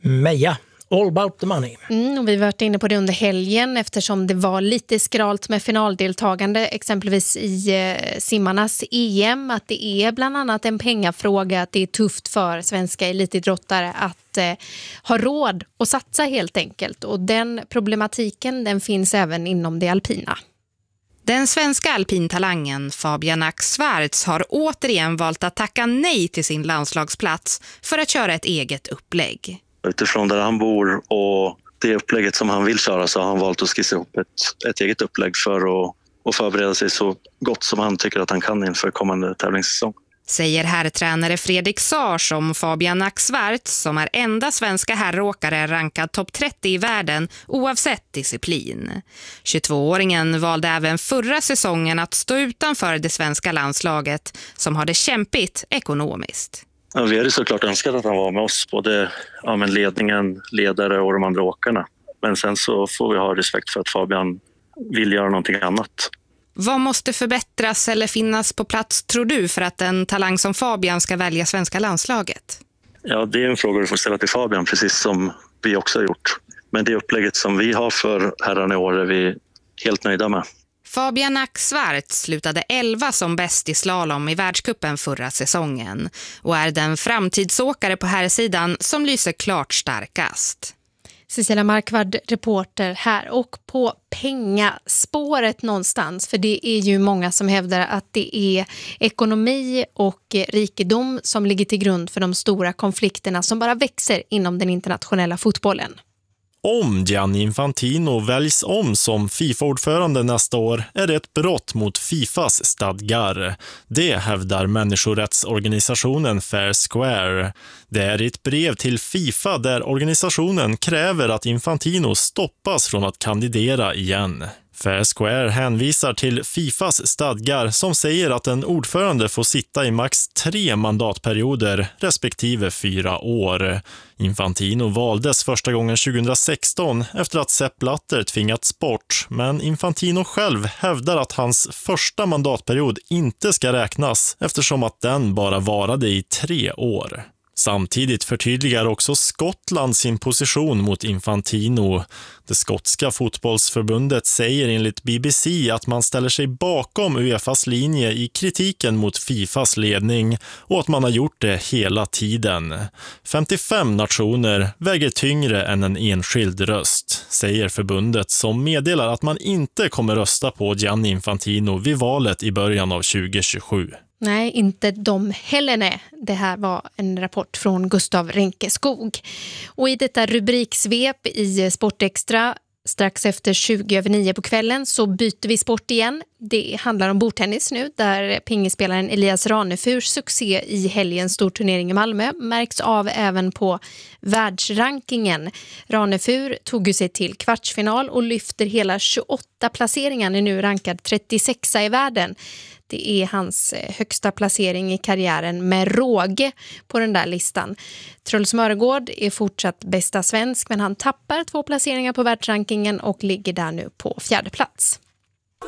Meja, all about the money. Och vi har varit inne på det under helgen eftersom det var lite skralt med finaldeltagande exempelvis i simmarnas EM, att det är bland annat en pengafråga, att det är tufft för svenska elitidrottare att ha råd att satsa helt enkelt, och den problematiken den finns även inom det alpina. Den svenska alpintalangen Fabian Ack-Schwarz har återigen valt att tacka nej till sin landslagsplats för att köra ett eget upplägg. Utifrån där han bor och det upplägget som han vill köra så har han valt att skissa ihop ett eget upplägg för att förbereda sig så gott som han tycker att han kan inför kommande tävlingssäsong. Säger herrtränare Fredrik Sars om Fabian Ack-Schwarz som är enda svenska herråkare rankad topp 30 i världen oavsett disciplin. 22-åringen valde även förra säsongen att stå utanför det svenska landslaget som har det kämpigt ekonomiskt. Ja, vi hade såklart önskat att han var med oss, både ledningen, ledare och de andra åkarna. Men sen så får vi ha respekt för att Fabian vill göra någonting annat. Vad måste förbättras eller finnas på plats, tror du, för att en talang som Fabian ska välja svenska landslaget? Ja, det är en fråga du får ställa till Fabian, precis som vi också har gjort. Men det upplägget som vi har för herrarna i år är vi helt nöjda med. Fabian Ack-Schwarz slutade 11 som bäst i slalom i världscupen förra säsongen och är den framtidsåkare på herrsidan som lyser klart starkast. Cecilia Markvard, reporter här, och på pengaspåret någonstans, för det är ju många som hävdar att det är ekonomi och rikedom som ligger till grund för de stora konflikterna som bara växer inom den internationella fotbollen. Om Gianni Infantino väljs om som FIFA-ordförande nästa år är det ett brott mot FIFAs stadgar. Det hävdar människorättsorganisationen Fair Square. Det är ett brev till FIFA där organisationen kräver att Infantino stoppas från att kandidera igen. Fair Square hänvisar till FIFAs stadgar som säger att en ordförande får sitta i max 3 mandatperioder respektive 4 år. Infantino valdes första gången 2016 efter att Sepp Blatter tvingats bort, men Infantino själv hävdar att hans första mandatperiod inte ska räknas eftersom att den bara varade i 3 år. Samtidigt förtydligar också Skottland sin position mot Infantino. Det skotska fotbollsförbundet säger enligt BBC att man ställer sig bakom UEFAs linje i kritiken mot FIFAs ledning och att man har gjort det hela tiden. 55 nationer väger tyngre än en enskild röst, säger förbundet som meddelar att man inte kommer rösta på Gianni Infantino vid valet i början av 2027. Nej, inte de heller. Nej. Det här var en rapport från Gustav Renkeskog. Och i detta rubriksvep i Sportextra strax efter 20:09 på kvällen så byter vi sport igen. Det handlar om bordtennis nu, där pingisspelaren Elias Ranefurs succé i helgens storturnering i Malmö märks av även på världsrankingen. Ranefur tog sig till kvartsfinal och lyfter hela 28 placeringar, är nu rankad 36 i världen. Det är hans högsta placering i karriären med råge på den där listan. Truls Mörgård är fortsatt bästa svensk, men han tappar 2 placeringar på världsrankingen och ligger där nu på 4:e plats.